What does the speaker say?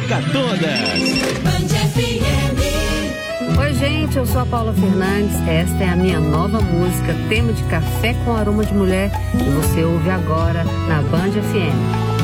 toca todas. Oi, gente, eu sou a Paula Fernandes. Esta é a minha nova música, tema de Café com Aroma de Mulher, que você ouve agora na Band FM.